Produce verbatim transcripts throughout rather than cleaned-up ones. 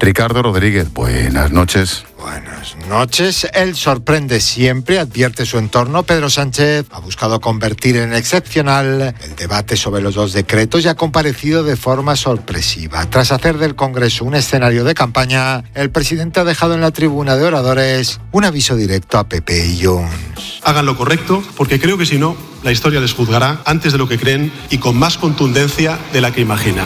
Ricardo Rodríguez, buenas noches. Buenas noches. Él sorprende siempre, advierte su entorno. Pedro Sánchez ha buscado convertir en excepcional el debate sobre los dos decretos y ha comparecido de forma sorpresiva. Tras hacer del Congreso un escenario de campaña, el presidente ha dejado en la tribuna de oradores un aviso directo a P P y Junts. Hagan lo correcto, porque creo que si no, la historia les juzgará antes de lo que creen y con más contundencia de la que imaginan.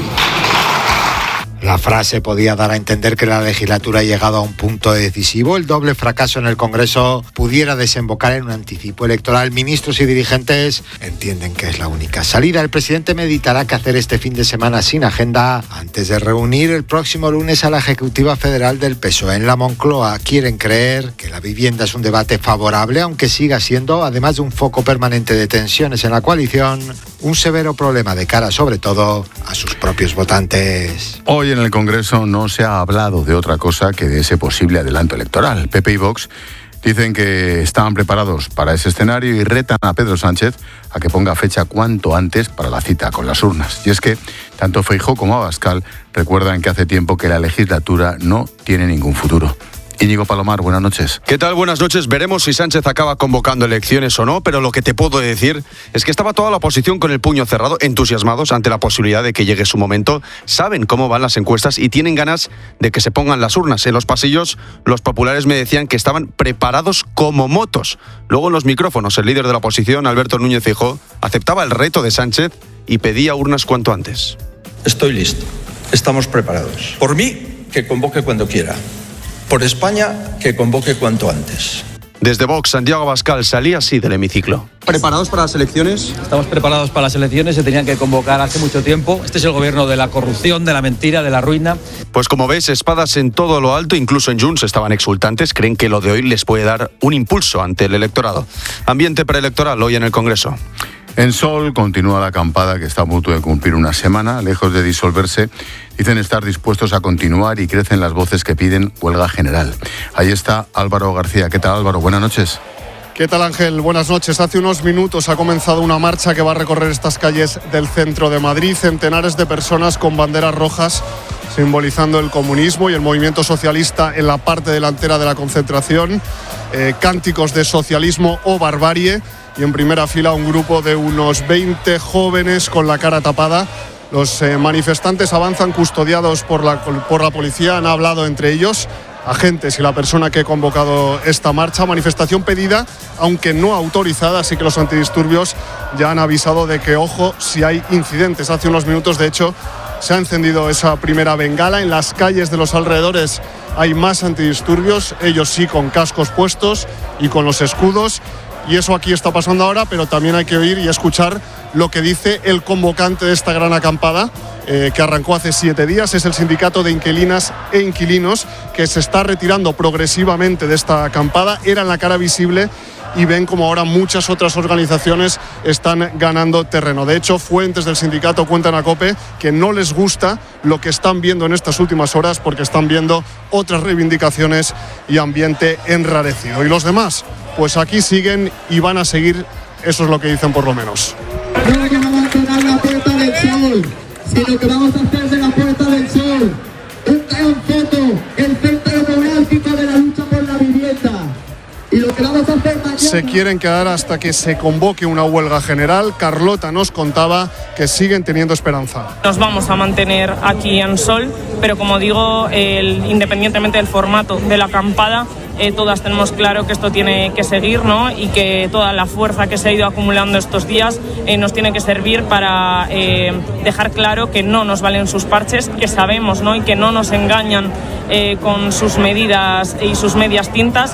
La frase podía dar a entender que la legislatura ha llegado a un punto decisivo. El doble fracaso en el Congreso pudiera desembocar en un anticipo electoral. Ministros y dirigentes entienden que es la única salida. El presidente meditará qué hacer este fin de semana sin agenda antes de reunir el próximo lunes a la Ejecutiva Federal del P S O E. En la Moncloa quieren creer que la vivienda es un debate favorable, aunque siga siendo, además de un foco permanente de tensiones en la coalición, un severo problema de cara sobre todo a sus propios votantes. Hoy en el Congreso no se ha hablado de otra cosa que de ese posible adelanto electoral. P P y Vox dicen que estaban preparados para ese escenario y retan a Pedro Sánchez a que ponga fecha cuanto antes para la cita con las urnas. Y es que tanto Feijóo como Abascal recuerdan que hace tiempo que la legislatura no tiene ningún futuro. Íñigo Palomar, buenas noches. ¿Qué tal? Buenas noches. Veremos si Sánchez acaba convocando elecciones o no, pero lo que te puedo decir es que estaba toda la oposición con el puño cerrado, entusiasmados ante la posibilidad de que llegue su momento. Saben cómo van las encuestas y tienen ganas de que se pongan las urnas. En los pasillos, los populares me decían que estaban preparados como motos. Luego en los micrófonos, el líder de la oposición, Alberto Núñez Feijóo, aceptaba el reto de Sánchez y pedía urnas cuanto antes. Estoy listo. Estamos preparados. Por mí, que convoque cuando quiera. Por España, que convoque cuanto antes. Desde Vox, Santiago Abascal salía así del hemiciclo. ¿Preparados para las elecciones? Estamos preparados para las elecciones, se tenían que convocar hace mucho tiempo. Este es el gobierno de la corrupción, de la mentira, de la ruina. Pues como ves, espadas en todo lo alto, incluso en Junts estaban exultantes, creen que lo de hoy les puede dar un impulso ante el electorado. Ambiente preelectoral hoy en el Congreso. En Sol continúa la acampada que está a punto de cumplir una semana. Lejos de disolverse, dicen estar dispuestos a continuar y crecen las voces que piden huelga general. Ahí está Álvaro García. ¿Qué tal, Álvaro? Buenas noches. ¿Qué tal, Ángel? Buenas noches. Hace unos minutos ha comenzado una marcha que va a recorrer estas calles del centro de Madrid. Centenares de personas con banderas rojas simbolizando el comunismo y el movimiento socialista en la parte delantera de la concentración. Eh, cánticos de socialismo o barbarie. Y en primera fila un grupo de unos veinte jóvenes con la cara tapada. Los eh, manifestantes avanzan custodiados por la, por la policía. Han hablado entre ellos agentes y la persona que ha convocado esta marcha. Manifestación pedida, aunque no autorizada, así que los antidisturbios ya han avisado de que, ojo, si hay incidentes. Hace unos minutos, de hecho, se ha encendido esa primera bengala. En las calles de los alrededores hay más antidisturbios, ellos sí con cascos puestos y con los escudos. Y eso aquí está pasando ahora, pero también hay que oír y escuchar lo que dice el convocante de esta gran acampada, eh, que arrancó hace siete días. Es el sindicato de inquilinas e inquilinos, que se está retirando progresivamente de esta acampada. Eran la cara visible y ven como ahora muchas otras organizaciones están ganando terreno. De hecho, fuentes del sindicato cuentan a COPE que no les gusta lo que están viendo en estas últimas horas, porque están viendo otras reivindicaciones y ambiente enrarecido. ¿Y los demás? Pues aquí siguen y van a seguir, eso es lo que dicen por lo menos. No vamos a abandonar la Puerta del Sol, sino que vamos a hacer de la Puerta del Sol un gran foto, el centro neurálgico de la lucha por la vivienda. Y lo que vamos a hacer mañana... Se quieren quedar hasta que se convoque una huelga general. Carlota nos contaba que siguen teniendo esperanza. Nos vamos a mantener aquí en Sol, pero como digo, el, independientemente del formato de la acampada, Eh, todas tenemos claro que esto tiene que seguir, ¿no? Y que toda la fuerza que se ha ido acumulando estos días eh, nos tiene que servir para eh, dejar claro que no nos valen sus parches, que sabemos, ¿no? Y que no nos engañan eh, con sus medidas y sus medias tintas.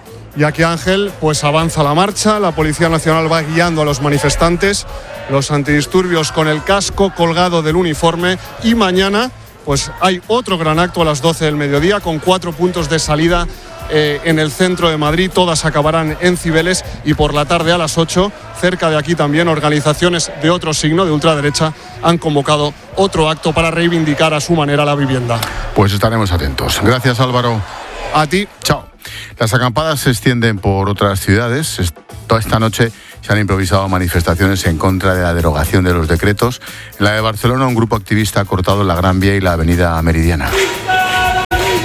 Y aquí, Ángel, pues avanza la marcha, la Policía Nacional va guiando a los manifestantes, los antidisturbios con el casco colgado del uniforme, y mañana pues hay otro gran acto a las doce del mediodía con cuatro puntos de salida Eh, en el centro de Madrid. Todas acabarán en Cibeles, y por la tarde a las ocho, cerca de aquí también, organizaciones de otro signo, de ultraderecha, han convocado otro acto para reivindicar a su manera la vivienda. Pues estaremos atentos. Gracias, Álvaro. A ti. Chao. Las acampadas se extienden por otras ciudades. Toda esta noche se han improvisado manifestaciones en contra de la derogación de los decretos. En la de Barcelona, un grupo activista ha cortado la Gran Vía y la Avenida Meridiana.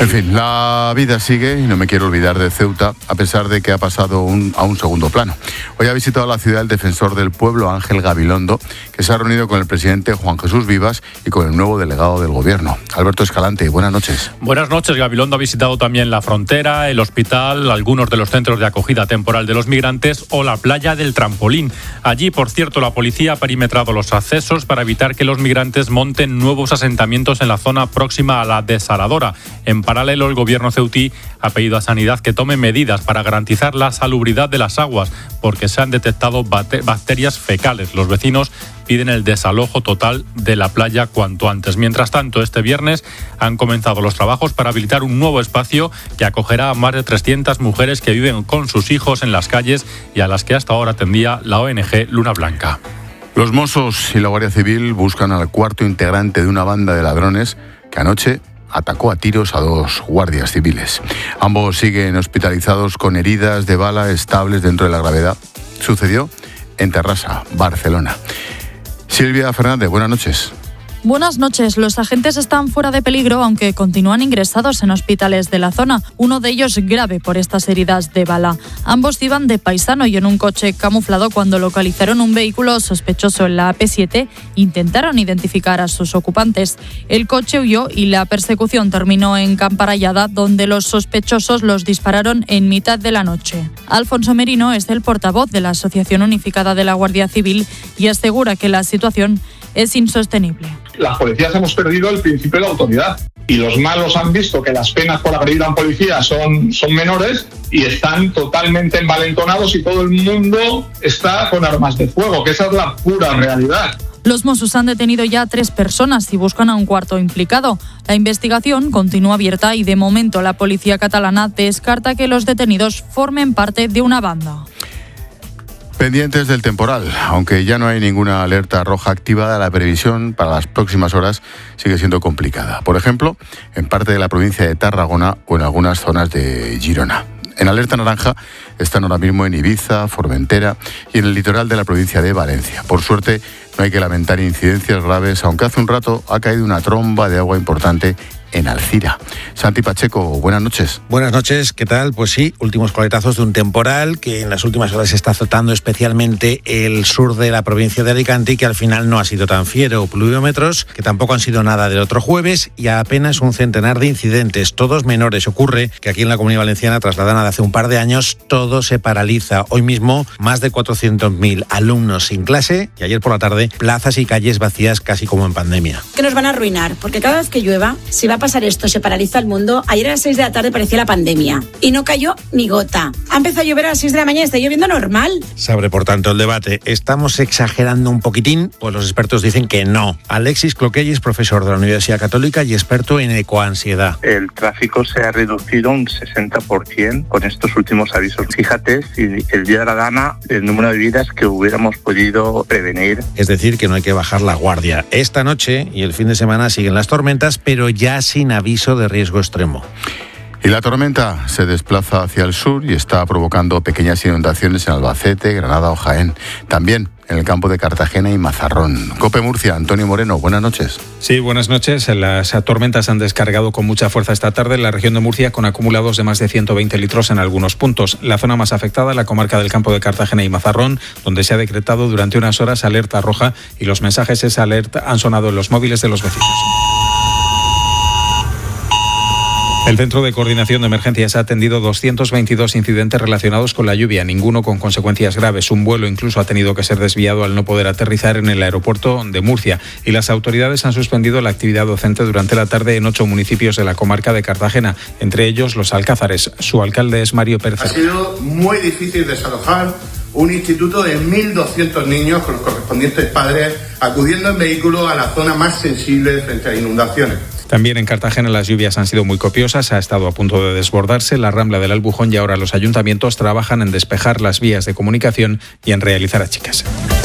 En fin, la vida sigue y no me quiero olvidar de Ceuta, a pesar de que ha pasado un, a un segundo plano. Hoy ha visitado la ciudad el defensor del pueblo, Ángel Gabilondo, que se ha reunido con el presidente Juan Jesús Vivas y con el nuevo delegado del gobierno. Alberto Escalante, buenas noches. Buenas noches. Gabilondo ha visitado también la frontera, el hospital, algunos de los centros de acogida temporal de los migrantes o la playa del Trampolín. Allí, por cierto, la policía ha perimetrado los accesos para evitar que los migrantes monten nuevos asentamientos en la zona próxima a la desaladora. En paralelo, el gobierno ceutí ha pedido a Sanidad que tome medidas para garantizar la salubridad de las aguas, porque se han detectado bacterias fecales. Los vecinos piden el desalojo total de la playa cuanto antes. Mientras tanto, este viernes han comenzado los trabajos para habilitar un nuevo espacio que acogerá a más de trescientas mujeres que viven con sus hijos en las calles y a las que hasta ahora atendía la O N G Luna Blanca. Los Mossos y la Guardia Civil buscan al cuarto integrante de una banda de ladrones que anoche atacó a tiros a dos guardias civiles. Ambos siguen hospitalizados con heridas de bala estables dentro de la gravedad. Sucedió en Terrassa, Barcelona. Silvia Fernández, buenas noches. Buenas noches. Los agentes están fuera de peligro, aunque continúan ingresados en hospitales de la zona. Uno de ellos grave por estas heridas de bala. Ambos iban de paisano y en un coche camuflado. Cuando localizaron un vehículo sospechoso en la A P siete, intentaron identificar a sus ocupantes. El coche huyó y la persecución terminó en Camparallada, donde los sospechosos los dispararon en mitad de la noche. Alfonso Merino es el portavoz de la Asociación Unificada de la Guardia Civil y asegura que la situación es insostenible. Las policías hemos perdido el principio de la autoridad y los malos han visto que las penas por agredir a un policía son, son menores y están totalmente envalentonados y todo el mundo está con armas de fuego, que esa es la pura realidad. Los Mossos han detenido ya a tres personas y buscan a un cuarto implicado. La investigación continúa abierta y de momento la policía catalana descarta que los detenidos formen parte de una banda. Pendientes del temporal, aunque ya no hay ninguna alerta roja activada, la previsión para las próximas horas sigue siendo complicada. Por ejemplo, en parte de la provincia de Tarragona o en algunas zonas de Girona. En alerta naranja están ahora mismo en Ibiza, Formentera y en el litoral de la provincia de Valencia. Por suerte, no hay que lamentar incidencias graves, aunque hace un rato ha caído una tromba de agua importante en Alcira. Santi Pacheco, buenas noches. Buenas noches, ¿qué tal? Pues sí, últimos coletazos de un temporal que en las últimas horas está azotando especialmente el sur de la provincia de Alicante y que al final no ha sido tan fiero. Pluviómetros que tampoco han sido nada del otro jueves y apenas un centenar de incidentes, todos menores. Ocurre que aquí en la Comunidad Valenciana, tras la dana de hace un par de años, todo se paraliza. Hoy mismo, más de cuatrocientos mil alumnos sin clase y ayer por la tarde, plazas y calles vacías casi como en pandemia. Que nos van a arruinar, porque cada vez que llueva, si va a pasar esto, se paraliza el mundo. Ayer a las seis de la tarde parecía la pandemia y no cayó ni gota. Ha empezado a llover a las seis de la mañana y está lloviendo normal. Se abre, por tanto, el debate. ¿Estamos exagerando un poquitín? Pues los expertos dicen que no. Alexis Cloquell es profesor de la Universidad Católica y experto en ecoansiedad. El tráfico se ha reducido un sesenta por ciento con estos últimos avisos. Fíjate si el día de la dana el número de vidas que hubiéramos podido prevenir. Es decir, que no hay que bajar la guardia. Esta noche y el fin de semana siguen las tormentas, pero ya sin aviso de riesgo extremo. Y la tormenta se desplaza hacia el sur y está provocando pequeñas inundaciones en Albacete, Granada o Jaén. También en el campo de Cartagena y Mazarrón. COPE Murcia, Antonio Moreno, buenas noches. Sí, buenas noches. Las tormentas han descargado con mucha fuerza esta tarde en la región de Murcia con acumulados de más de ciento veinte litros en algunos puntos. La zona más afectada, la comarca del campo de Cartagena y Mazarrón, donde se ha decretado durante unas horas alerta roja y los mensajes esa alerta han sonado en los móviles de los vecinos. El Centro de Coordinación de Emergencias ha atendido doscientos veintidós incidentes relacionados con la lluvia, ninguno con consecuencias graves. Un vuelo incluso ha tenido que ser desviado al no poder aterrizar en el aeropuerto de Murcia. Y las autoridades han suspendido la actividad docente durante la tarde en ocho municipios de la comarca de Cartagena, entre ellos Los Alcázares. Su alcalde es Mario Pérez. Ha sido muy difícil desalojar un instituto de mil doscientos niños con los correspondientes padres acudiendo en vehículo a la zona más sensible frente a inundaciones. También en Cartagena las lluvias han sido muy copiosas, ha estado a punto de desbordarse la Rambla del Albujón y ahora los ayuntamientos trabajan en despejar las vías de comunicación y en realizar achiques.